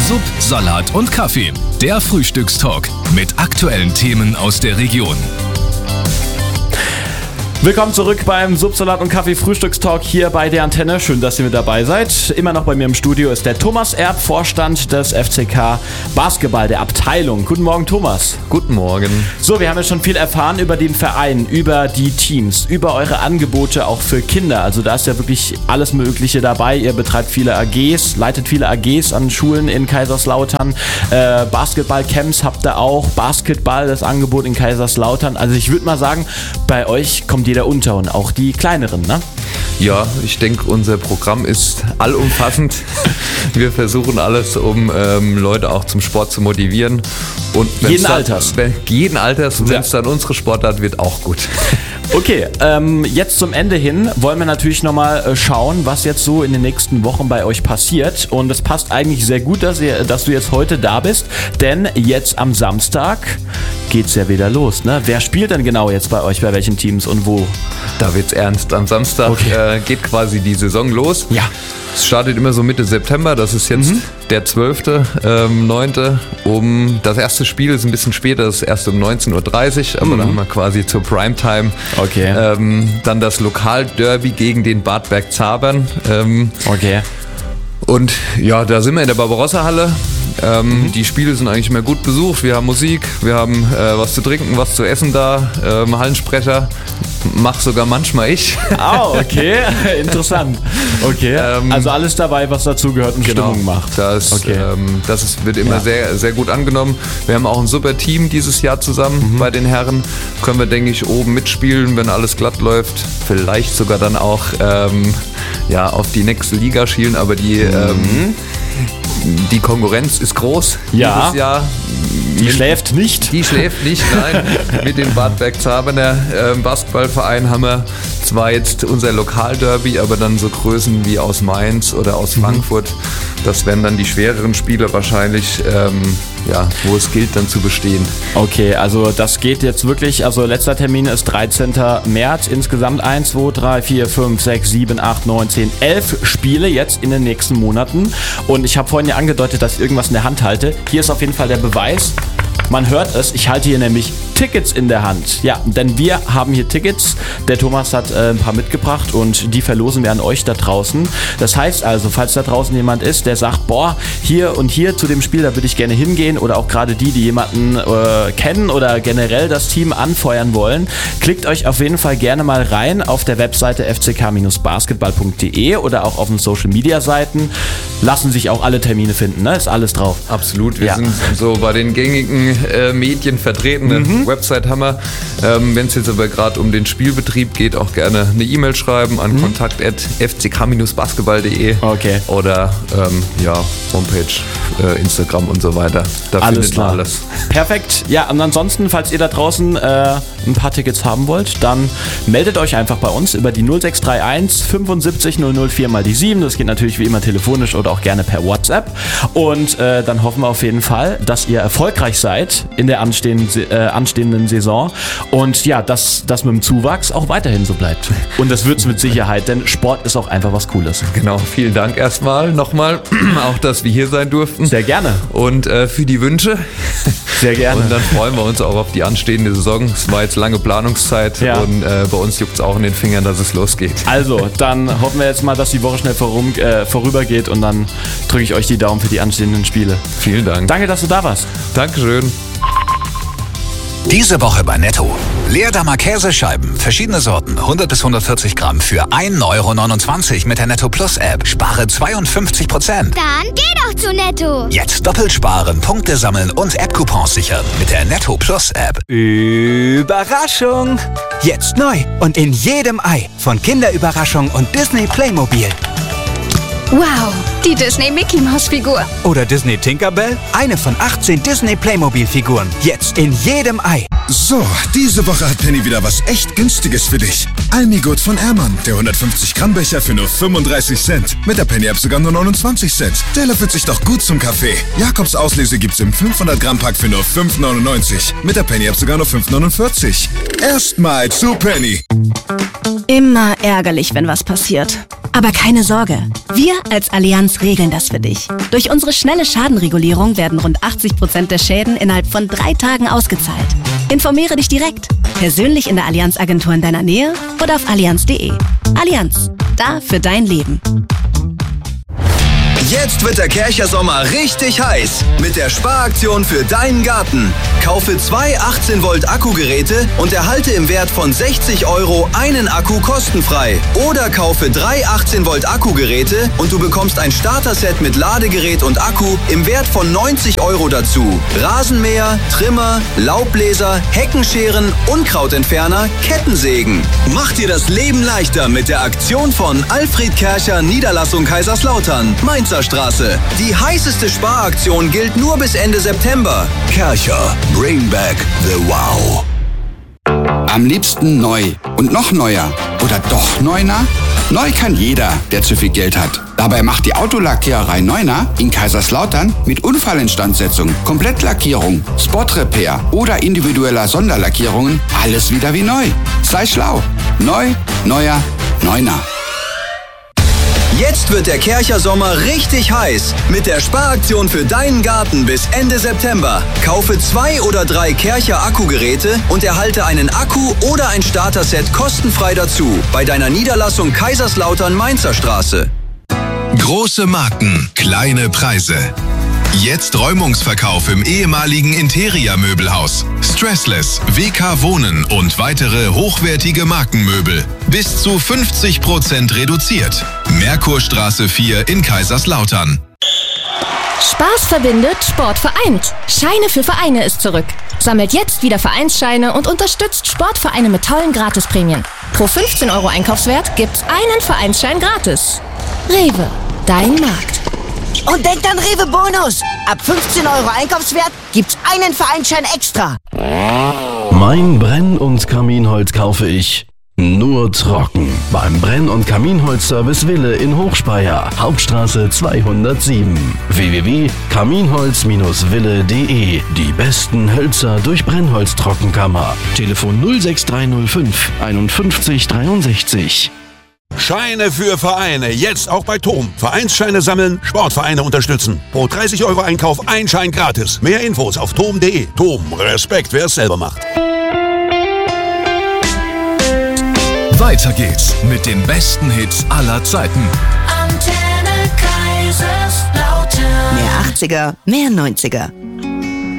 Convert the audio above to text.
Sub, Salat und Kaffee. Der Frühstückstalk mit aktuellen Themen aus der Region. Willkommen zurück beim Subsalat und Kaffee Frühstückstalk hier bei der Antenne. Schön, dass ihr mit dabei seid. Immer noch bei mir im Studio ist der Thomas Erb, Vorstand des FCK Basketball, der Abteilung. Guten Morgen, Thomas. Guten Morgen. So, wir haben jetzt schon viel erfahren über den Verein, über die Teams, über eure Angebote auch für Kinder. Also da ist ja wirklich alles Mögliche dabei. Ihr betreibt viele AGs, leitet viele AGs an Schulen in Kaiserslautern. Basketballcamps habt ihr auch. Basketball, das Angebot in Kaiserslautern. Also ich würde mal sagen, bei euch kommt jeder unter und auch die kleineren, ne? Ja, ich denke, unser Programm ist allumfassend. Wir versuchen alles, um Leute auch zum Sport zu motivieren. Und jeden Alters. Jeden Alters. Und wenn es dann unsere Sportart wird, auch gut. Okay, jetzt zum Ende hin wollen wir natürlich nochmal schauen, was jetzt so in den nächsten Wochen bei euch passiert. Und es passt eigentlich sehr gut, dass du jetzt heute da bist, denn jetzt am Samstag geht's ja wieder los, ne? Wer spielt denn genau jetzt bei euch, bei welchen Teams und wo? Da wird's ernst. Am Samstag geht quasi die Saison los. Ja. Es startet immer so Mitte September, das ist jetzt der 12.9. Das erste Spiel ist ein bisschen später, das ist erst um 19.30 Uhr, aber dann haben wir quasi zur Primetime. Okay. Dann das Lokalderby gegen den Bad Bergzabern. Okay. Und ja, da sind wir in der Barbarossa-Halle. Die Spiele sind eigentlich immer gut besucht. Wir haben Musik, wir haben was zu trinken, was zu essen da, Hallensprecher. Mach sogar manchmal ich. Okay, interessant. Okay, also alles dabei, was dazu gehört und Stimmung macht. Wird immer sehr, sehr gut angenommen. Wir haben auch ein super Team dieses Jahr zusammen bei den Herren. Können wir, denke ich, oben mitspielen, wenn alles glatt läuft. Vielleicht sogar dann auch auf die nächste Liga schielen, aber die Konkurrenz ist groß dieses Jahr. Die schläft nicht. Die schläft nicht, nein. Mit dem Bad Bergzaberner Basketballverein haben wir zwar jetzt unser Lokalderby, aber dann so Größen wie aus Mainz oder aus Frankfurt. Das wären dann die schwereren Spiele wahrscheinlich, wo es gilt dann zu bestehen. Okay, also das geht jetzt wirklich, also letzter Termin ist 13. März, insgesamt 1, 2, 3, 4, 5, 6, 7, 8, 9, 10, 11 Spiele jetzt in den nächsten Monaten. Und ich habe vorhin ja angedeutet, dass ich irgendwas in der Hand halte. Hier ist auf jeden Fall der Beweis. Man hört es, ich halte hier nämlich Tickets in der Hand. Ja, denn wir haben hier Tickets. Der Thomas hat ein paar mitgebracht und die verlosen wir an euch da draußen. Das heißt also, falls da draußen jemand ist, der sagt, hier und hier zu dem Spiel, da würde ich gerne hingehen, oder auch gerade die jemanden kennen oder generell das Team anfeuern wollen, klickt euch auf jeden Fall gerne mal rein auf der Webseite fck-basketball.de oder auch auf den Social Media Seiten. Lassen sich auch alle Termine finden, ne? Ist alles drauf. Absolut, wir sind so bei den gängigen Medien vertreten. Eine Website haben wir. Wenn es jetzt aber gerade um den Spielbetrieb geht, auch gerne eine E-Mail schreiben an kontakt@fck-basketball.de oder Homepage, Instagram und so weiter. Da findet man alles. Perfekt. Ja, und ansonsten, falls ihr da draußen ein paar Tickets haben wollt, dann meldet euch einfach bei uns über die 0631 75 004 mal die 7. Das geht natürlich wie immer telefonisch oder auch gerne per WhatsApp. Und dann hoffen wir auf jeden Fall, dass ihr erfolgreich seid in der anstehenden Saison und ja, dass das mit dem Zuwachs auch weiterhin so bleibt. Und das wird es mit Sicherheit, denn Sport ist auch einfach was Cooles. Genau, vielen Dank erstmal nochmal, auch dass wir hier sein durften. Sehr gerne. Und für die Wünsche. Sehr gerne. Und dann freuen wir uns auch auf die anstehende Saison. Es war jetzt lange Planungszeit und bei uns juckt es auch in den Fingern, dass es losgeht. Also, dann hoffen wir jetzt mal, dass die Woche schnell vorübergeht und dann drücke ich euch die Daumen für die anstehenden Spiele. Vielen Dank. Danke, dass du da warst. Dankeschön. Diese Woche bei Netto. Leerdammer Käsescheiben, verschiedene Sorten, 100 bis 140 Gramm für 1,29 € mit der Netto Plus App. Spare 52%. Dann geh doch zu Netto. Jetzt doppelt sparen, Punkte sammeln und App-Coupons sichern mit der Netto Plus App. Überraschung! Jetzt neu und in jedem Ei von Kinderüberraschung und Disney Playmobil. Wow, die Disney Mickey Maus Figur. Oder Disney Tinkerbell, eine von 18 Disney Playmobil Figuren. Jetzt in jedem Ei. So, diese Woche hat Penny wieder was echt Günstiges für dich. Almigut von Ehrmann, der 150 Gramm Becher für nur 35 Cent. Mit der Penny App sogar nur 29 Cent. Der löffelt sich doch gut zum Kaffee. Jakobs Auslese gibt's im 500 Gramm Pack für nur 5,99. Mit der Penny App sogar nur 5,49. Erstmal zu Penny. Immer ärgerlich, wenn was passiert. Aber keine Sorge, wir als Allianz regeln das für dich. Durch unsere schnelle Schadenregulierung werden rund 80% der Schäden innerhalb von 3 Tagen ausgezahlt. Informiere dich direkt, persönlich in der Allianz-Agentur in deiner Nähe oder auf allianz.de. Allianz, da für dein Leben. Jetzt wird der Kärcher Sommer richtig heiß mit der Sparaktion für deinen Garten. Kaufe 2 18-Volt-Akkugeräte und erhalte im Wert von 60 € einen Akku kostenfrei. Oder kaufe 3 18-Volt-Akkugeräte und du bekommst ein Starter-Set mit Ladegerät und Akku im Wert von 90 € dazu. Rasenmäher, Trimmer, Laubbläser, Heckenscheren, Unkrautentferner, Kettensägen. Mach dir das Leben leichter mit der Aktion von Alfred Kärcher Niederlassung Kaiserslautern, Mainzer Straße. Die heißeste Sparaktion gilt nur bis Ende September. Kärcher, bring back the wow. Am liebsten neu und noch neuer. Oder doch Neuner? Neu kann jeder, der zu viel Geld hat. Dabei macht die Autolackiererei Neuner in Kaiserslautern mit Unfallinstandsetzung, Komplettlackierung, Spot-Repair oder individueller Sonderlackierungen alles wieder wie neu. Sei schlau. Neu, neuer, Neuner. Jetzt wird der Kärcher Sommer richtig heiß mit der Sparaktion für deinen Garten bis Ende September. Kaufe 2 oder 3 Kärcher Akkugeräte und erhalte einen Akku oder ein Starter-Set kostenfrei dazu bei deiner Niederlassung Kaiserslautern Mainzer Straße. Große Marken, kleine Preise. Jetzt Räumungsverkauf im ehemaligen Interia-Möbelhaus. Stressless, WK Wohnen und weitere hochwertige Markenmöbel. Bis zu 50% reduziert. Merkurstraße 4 in Kaiserslautern. Spaß verbindet, Sport vereint. Scheine für Vereine ist zurück. Sammelt jetzt wieder Vereinsscheine und unterstützt Sportvereine mit tollen Gratisprämien. Pro 15 € Einkaufswert gibt's einen Vereinsschein gratis. Rewe, dein Markt. Und denkt an Rewe Bonus. Ab 15 € Einkaufswert gibt's einen Vereinsschein extra. Mein Brenn- und Kaminholz kaufe ich nur trocken. Beim Brenn- und Kaminholzservice Wille in Hochspeyer, Hauptstraße 207. www.kaminholz-wille.de. Die besten Hölzer durch Brennholztrockenkammer. Telefon 06305 51 63. Scheine für Vereine, jetzt auch bei TOM. Vereinsscheine sammeln, Sportvereine unterstützen. Pro 30 € Einkauf ein Schein gratis. Mehr Infos auf tom.de. TOM, Respekt, wer es selber macht. Weiter geht's mit den besten Hits aller Zeiten. Antenne Kaiserslautern. Mehr 80er, mehr 90er.